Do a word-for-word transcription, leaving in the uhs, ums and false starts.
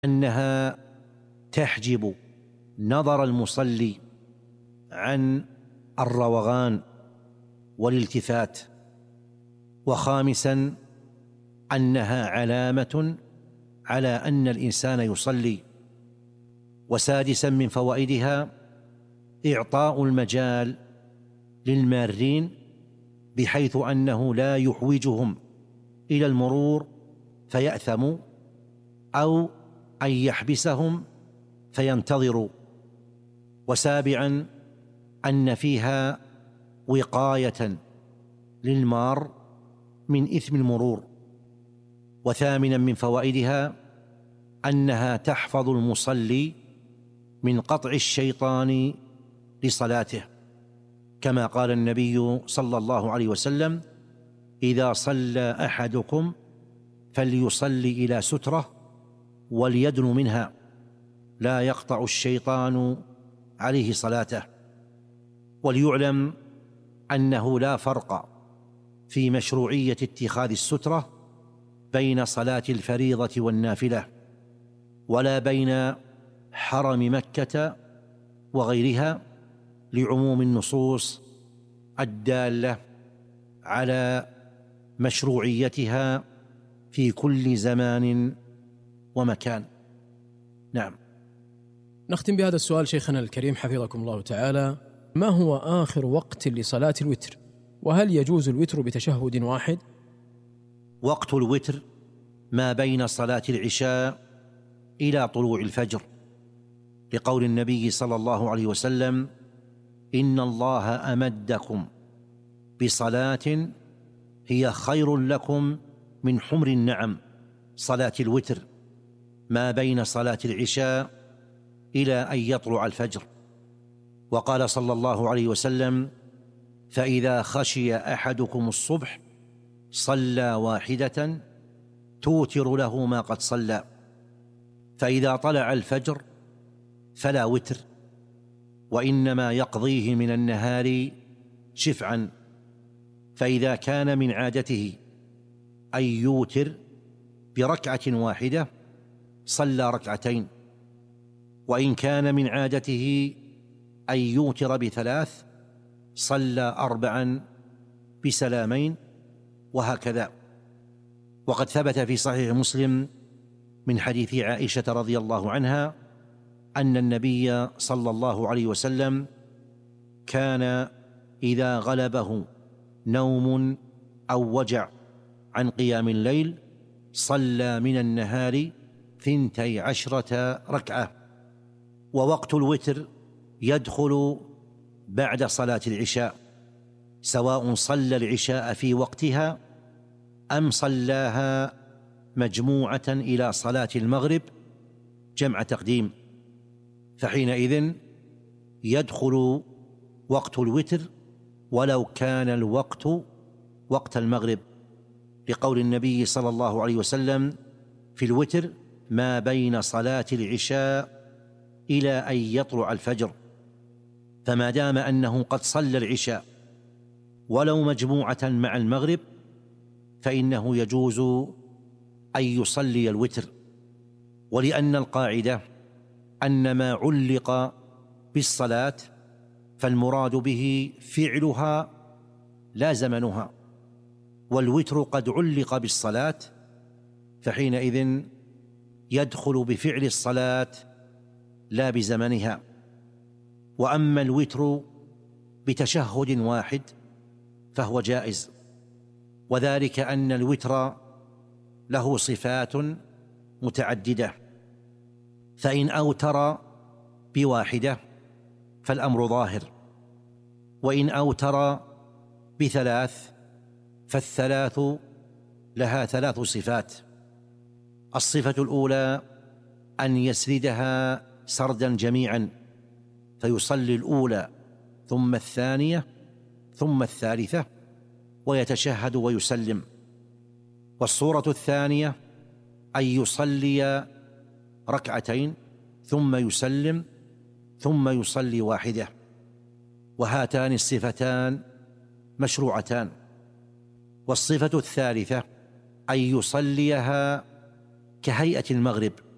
أنها تحجب نظر المصلي عن الروغان والالتفات. وخامسا أنها علامة على أن الإنسان يصلي. وسادسا من فوائدها إعطاء المجال للمارين بحيث أنه لا يحوجهم إلى المرور فيأثموا، أو أن يحبسهم فينتظروا. وسابعا أن فيها وقاية للمار من إثم المرور. وثامنا من فوائدها أنها تحفظ المصلي من قطع الشيطان لصلاته، كما قال النبي صلى الله عليه وسلم: إذا صلى أحدكم فليصلي إلى سترة وليدن منها، لا يقطع الشيطان عليه صلاته. وليعلم أنه لا فرق في مشروعية اتخاذ السترة بين صلاة الفريضة والنافلة، ولا بين حرم مكة وغيرها، لعموم النصوص الدالة على مشروعيتها في كل زمان ومكان. نعم. نختم بهذا السؤال شيخنا الكريم حفظكم الله تعالى: ما هو آخر وقت لصلاة الوتر؟ وهل يجوز الوتر بتشهد واحد؟ وقت الوتر ما بين صلاة العشاء إلى طلوع الفجر، لقول النبي صلى الله عليه وسلم: إن الله أمدكم بصلاة هي خير لكم من حمر النعم، صلاة الوتر ما بين صلاة العشاء إلى أن يطلع الفجر. وقال صلى الله عليه وسلم: فإذا خشي أحدكم الصبح صلى واحدة توتر له ما قد صلى، فإذا طلع الفجر فلا وتر، وإنما يقضيه من النهار شفعا. فإذا كان من عادته أن يوتر بركعة واحدة صلى ركعتين، وإن كان من عادته أن يوتر بثلاث صلى أربعا بسلامين، وهكذا. وقد ثبت في صحيح مسلم من حديث عائشة رضي الله عنها أن النبي صلى الله عليه وسلم كان إذا غلبه نوم أو وجع عن قيام الليل صلى من النهار ثنتي عشرة ركعة. ووقت الوتر يدخل بعد صلاة العشاء، سواء صلى العشاء في وقتها أم صلاها مجموعة إلى صلاة المغرب جمع تقديم، فحينئذ يدخل وقت الوتر ولو كان الوقت وقت المغرب، لقول النبي صلى الله عليه وسلم في الوتر: ما بين صلاة العشاء إلى أن يطلع الفجر. فما دام أنه قد صلى العشاء ولو مجموعة مع المغرب فإنه يجوز أن يصلي الوتر. ولأن القاعدة أن ما علق بالصلاة فالمراد به فعلها لا زمنها، والوتر قد علق بالصلاة فحينئذ يدخل بفعل الصلاة لا بزمنها. وأما الوتر بتشهد واحد فهو جائز، وذلك أن الوتر له صفات متعددة، فإن أوتر بواحدة فالأمر ظاهر، وإن أوتر بثلاث فالثلاث لها ثلاث صفات. الصفة الأولى أن يسردها سردا جميعا، فيصلي الأولى ثم الثانية ثم الثالثة ويتشهد ويسلم. والصورة الثانية أن يصلي ركعتين ثم يسلم ثم يصلي واحدة، وهاتان الصفتان مشروعتان. والصفة الثالثة أن يصليها كهيئة المغرب،